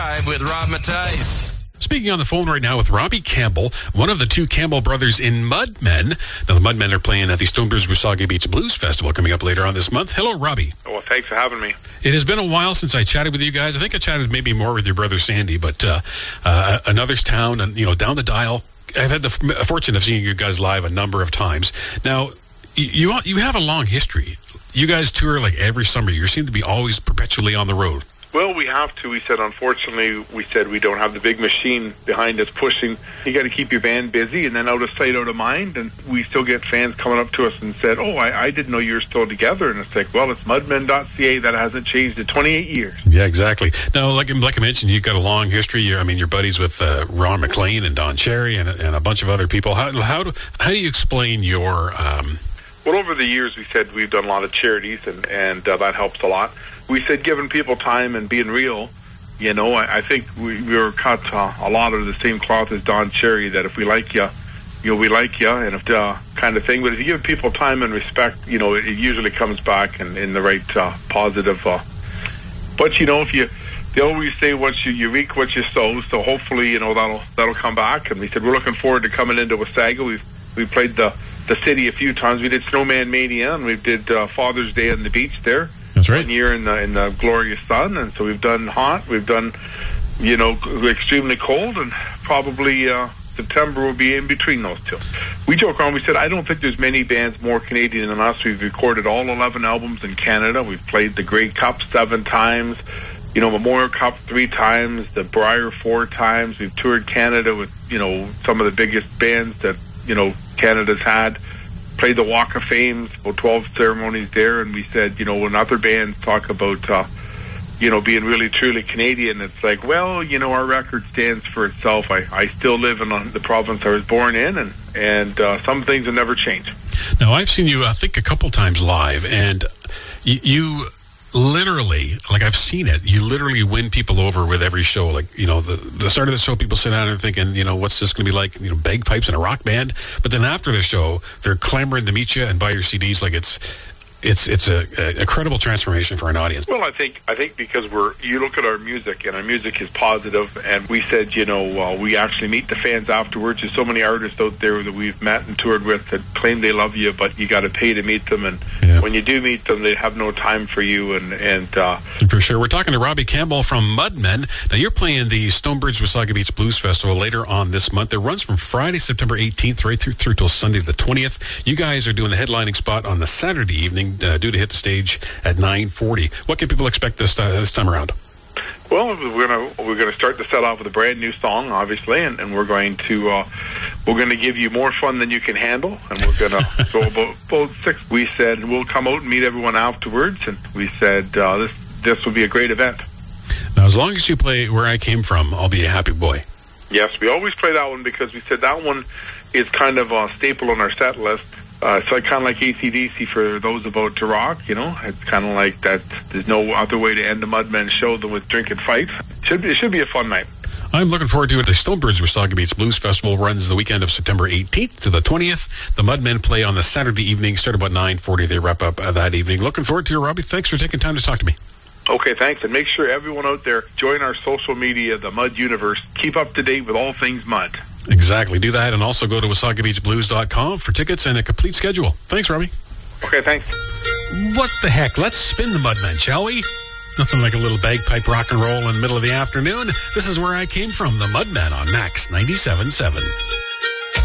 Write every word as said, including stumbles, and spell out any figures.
Live with Rob Matthijs. Speaking on the phone right now with Robbie Campbell, one of the two Campbell brothers in Mudmen. Now, the Mudmen are playing at the Stonebridge Wasaga Beach Blues Festival coming up later on this month. Hello, Robbie. Well, thanks for having me. It has been a while since I chatted with you guys. I think I chatted maybe more with your brother Sandy, but uh, uh, another's town and, you know, down the dial. I've had the f- fortune of seeing you guys live a number of times. Now, you you have a long history. You guys tour like every summer. You seem to be always perpetually on the road. Well, we have to. We said, unfortunately, we said we don't have the big machine behind us pushing. You got to keep your band busy, and then out of sight, out of mind. And we still get fans coming up to us and said, oh, I, I didn't know you were still together. And it's like, well, it's mudmen dot c a. That hasn't changed in twenty-eight years. Yeah, exactly. Now, like, like I mentioned, you've got a long history. You're, I mean, you're buddies with uh, Ron McLean and Don Cherry and, and a bunch of other people. How, how, do, how do you explain your... Um... Well, over the years, we said we've done a lot of charities, and, and uh, that helps a lot. We said giving people time and being real. You know, I, I think we, we were cut uh, a lot of the same cloth as Don Cherry, that if we like you, you know, we like you, and if the kind of thing. But if you give people time and respect, you know, it, it usually comes back in, in the right uh, positive. Uh, but, you know, if you, they always say what you, you reap what you sow, so hopefully, you know, that'll that'll come back. And we said we're looking forward to coming into Wasaga. We've we played the, the city a few times. We did Snowman Mania, and we did uh, Father's Day on the beach there. That's right. One year in the in the glorious sun, and so we've done hot, we've done, you know, extremely cold, and probably uh, September will be in between those two. We joke around. We said I don't think there's many bands more Canadian than us. We've recorded all eleven albums in Canada. We've played the Grey Cup seven times, you know, Memorial Cup three times, the Brier four times. We've toured Canada with, you know, some of the biggest bands that, you know, Canada's had. Played the Walk of Fame, about twelve ceremonies there, and we said, you know, when other bands talk about, uh, you know, being really truly Canadian, it's like, well, you know, our record stands for itself. I, I still live in uh, the province I was born in, and, and uh, some things will never change. Now, I've seen you, I think, a couple times live, and you... you literally, like I've seen it, you literally win people over with every show. Like, you know, the, the start of the show, people sit down and thinking, you know, what's this going to be like? You know, bagpipes and a rock band. But then after the show, they're clamoring to meet you and buy your C Ds. Like it's, it's, it's a, a incredible transformation for an audience. Well, I think, I think because we're, you look at our music, and our music is positive, and we said, you know, uh, we actually meet the fans afterwards. There's so many artists out there that we've met and toured with that claim they love you, but you got to pay to meet them, and yeah. When you do meet them, they have no time for you, and, and uh, for sure. We're talking to Robbie Campbell from Mudmen. Now, you're playing the Stonebridge Wasaga Beach Blues Festival later on this month. It runs from Friday, September eighteenth, right through through till Sunday the twentieth. You guys are doing the headlining spot on the Saturday evening, uh, due to hit the stage at nine forty. What can people expect this uh, this time around? Well, we're gonna we're gonna start the set off with a brand new song, obviously, and, and we're going to uh, we're gonna give you more fun than you can handle, and we're gonna go about, about six. We said we'll come out and meet everyone afterwards, and we said uh, this this will be a great event. Now, as long as you play Where I Came From, I'll Be a Happy Boy. Yes, we always play that one because we said that one is kind of a staple on our set list. Uh, it's like kind of like A C D C for those about to rock, you know. It's kind of like that. There's no other way to end a Mudmen show than with Drink and Fight. Should be, it should be a fun night. I'm looking forward to it. The Stonebridge Wasaga Beach Blues Festival runs the weekend of September eighteenth to the twentieth. The Mudmen play on the Saturday evening, start about nine forty. They wrap up uh, that evening. Looking forward to it, Robbie. Thanks for taking time to talk to me. Okay, thanks. And make sure everyone out there join our social media, the Mud Universe. Keep up to date with all things Mud. Exactly. Do that, and also go to wasaga beach blues dot com for tickets and a complete schedule. Thanks, Robbie. Okay, thanks. What the heck? Let's spin the Mudmen, shall we? Nothing like a little bagpipe rock and roll in the middle of the afternoon. This is Where I Came From, the Mudmen on Max ninety-seven point seven.